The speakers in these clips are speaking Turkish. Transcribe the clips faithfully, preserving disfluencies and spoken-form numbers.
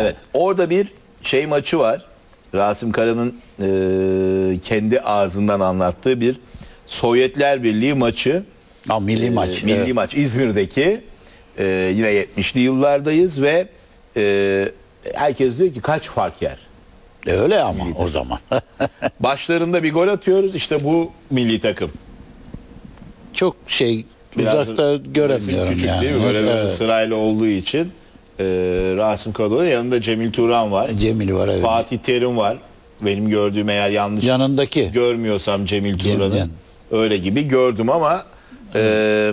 Evet. Orada bir şey maçı var. Rasim Kara'nın e, kendi ağzından anlattığı bir Sovyetler Birliği maçı. Ha, milli E, maç. milli evet. maç İzmir'deki. E, yine yetmişli yıllardayız ve e, herkes diyor ki kaç fark yer? E, Öyle ama o zaman. Başlarında bir gol atıyoruz. İşte bu milli takım. Çok şey Biraz uzakta resim göremiyorum küçük yani. değil mi? Böyle, böyle Evet. sırayla olduğu için e, Rasim Kara'nın yanında Cemil Turan var. Cemil var, evet. Fatih Terim var. Benim gördüğüm, eğer yanlış Yanındaki. görmüyorsam Cemil Turan'ın Cemil. öyle gibi gördüm ama e,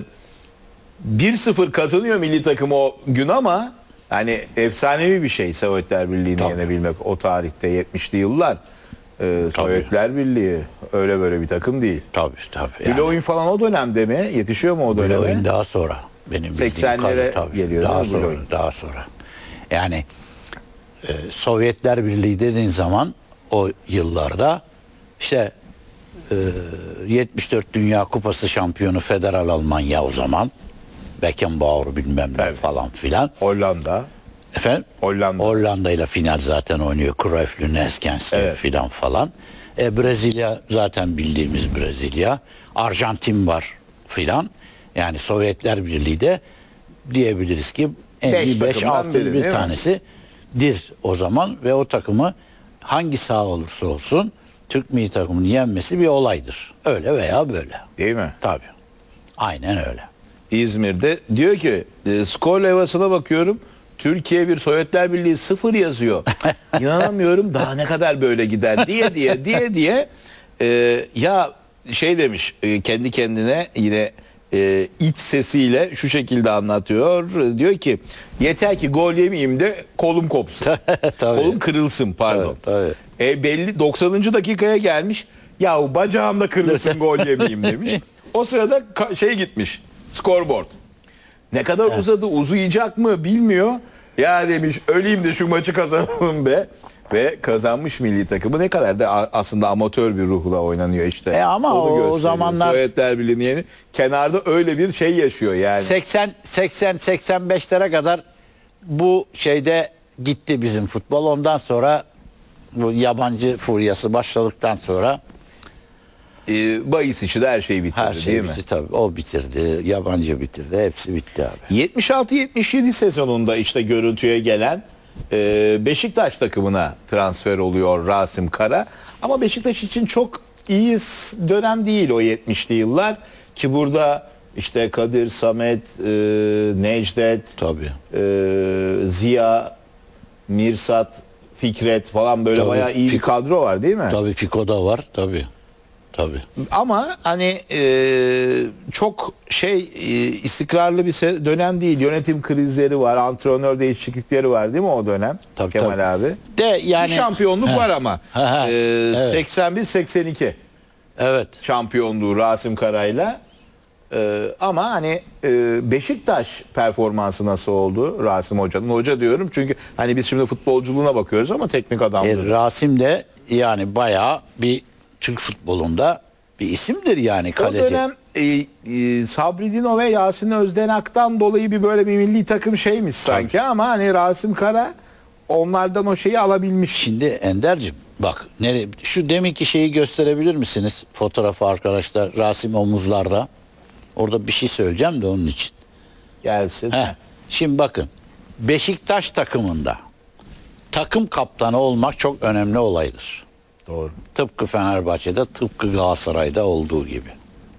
bir sıfır kazanıyor milli takım o gün ama hani efsanevi bir şey Sovyetler Birliği'ni Tabii. yenebilmek o tarihte yetmişli yıllar. E, Sovyetler Birliği öyle böyle bir takım değil. Tabii tabii. Yani. Yani. oyun falan o dönemde mi? Yetişiyor mu o Böyle döneme? oyun daha sonra. Benim bildiğim seksenlere kadarıyla tabii. geliyor Daha değil mi bu sonra, oyun? daha sonra. Yani e, Sovyetler Birliği dediğin zaman o yıllarda işte e, yetmiş dört Dünya Kupası şampiyonu Federal Almanya o zaman. Beckenbauer bilmem ne Tabii. falan filan. Hollanda. Efendim? Hollanda. Hollanda ile final zaten oynuyor. Cruyff'lü, Neskenski Evet. filan falan. E, Brezilya zaten bildiğimiz Brezilya. Arjantin var filan. Yani Sovyetler Birliği de diyebiliriz ki en Beş iyi beş takımdan altı biri, değil bir mi? tanesidir o zaman ve o takımı hangi saha olursa olsun Türk milli takımını yenmesi bir olaydır. Öyle veya böyle. Değil mi? Tabii. Aynen öyle. İzmir'de diyor ki e, skor levhasına bakıyorum. Türkiye bir, Sovyetler Birliği sıfır yazıyor. İnanamıyorum, daha ne kadar böyle gider diye diye diye diye e, ya şey demiş e, kendi kendine yine e, iç sesiyle şu şekilde anlatıyor. Diyor ki yeter ki gol yemeyeyim de kolum kopsun. Tabii. Kolum kırılsın pardon. Evet, tabii. E, belli doksanıncı dakikaya gelmiş. Ya bacağım da kırılsın gol yemeyeyim demiş. O sırada ka- şey gitmiş. Scoreboard. Ne kadar uzadı, uzayacak mı bilmiyor. Ya demiş öleyim de şu maçı kazanalım be. Ve kazanmış milli takımı. Ne kadar da a- aslında amatör bir ruhla oynanıyor işte. E ama Onu o- o gösteriyor. zamanlar- Sovyetler Birliği'nin yeni kenarda öyle bir şey yaşıyor yani. seksen seksen seksen beşlere kadar bu şeyde gitti bizim futbol. Ondan sonra bu yabancı furyası başladıktan sonra Ee, bahis içi de her şey bitirdi her değil şey mi? bitti tabii. O bitirdi, yabancı bitirdi. Hepsi bitti abi. yetmiş altı yetmiş yedi sezonunda işte görüntüye gelen e, Beşiktaş takımına transfer oluyor Rasim Kara. Ama Beşiktaş için çok iyi s- dönem değil o yetmişli yıllar. Ki burada işte Kadir, Samet, e, Necdet, Tabii. e, Ziya, Mirsat, Fikret falan böyle Tabii. bayağı iyi bir Fik- kadro var değil mi? Tabii Fiko'da var tabii. Tabii. Ama hani e, çok şey e, istikrarlı bir se- dönem değil. Yönetim krizleri var, antrenör değişiklikleri var değil mi o dönem? Tabii, Kemal tabii. abi. De yani Bir şampiyonluk Heh. var ama. Ha, ha. E, Evet. seksen bir seksen iki Evet. şampiyonluğu Rasim Kara'yla. E, ama hani e, Beşiktaş performansı nasıl oldu Rasim Hoca'nın? Hoca diyorum çünkü hani biz şimdi futbolculuğuna bakıyoruz ama teknik adamlığı. E, Rasim de yani bayağı bir Türk futbolunda bir isimdir yani O kaleci. dönem e, e, Sabri Dino ve Yasin Özdenak'tan dolayı bir böyle bir milli takım şeymiş sanki ama hani Rasim Kara onlardan o şeyi alabilmiş. Şimdi Ender'cim bak nere, şu deminki şeyi gösterebilir misiniz? Fotoğrafı arkadaşlar, Rasim omuzlarda. Orada bir şey söyleyeceğim de onun için. Gelsin. Heh, şimdi bakın Beşiktaş takımında takım kaptanı olmak çok önemli olaydır. Doğru. Tıpkı Fenerbahçe'de, tıpkı Galatasaray'da olduğu gibi.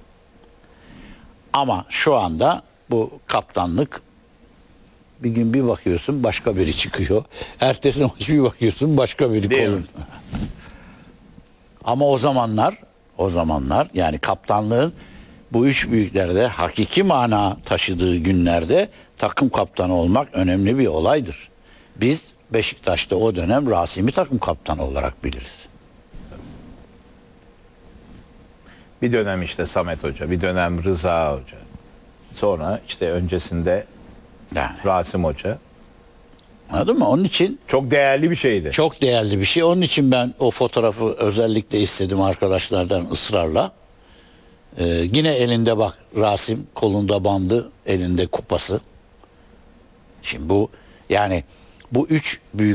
Ama şu anda bu kaptanlık bir gün bir bakıyorsun başka biri çıkıyor. Ertesi maç bir bakıyorsun başka biri Değil mi? kolun. Ama o zamanlar, o zamanlar yani kaptanlığın bu üç büyüklerde hakiki mana taşıdığı günlerde takım kaptanı olmak önemli bir olaydır. Biz Beşiktaş'ta o dönem Rasim'i takım kaptanı olarak biliriz. Bir dönem işte Samet Hoca, bir dönem Rıza Hoca. Sonra işte öncesinde Yani Rasim Hoca. anladın mı? Onun için Çok değerli bir şeydi. çok değerli bir şey. Onun için ben o fotoğrafı özellikle istedim arkadaşlardan ısrarla. Ee, yine elinde bak Rasim, kolunda bandı, elinde kupası. Şimdi bu yani bu üç büyük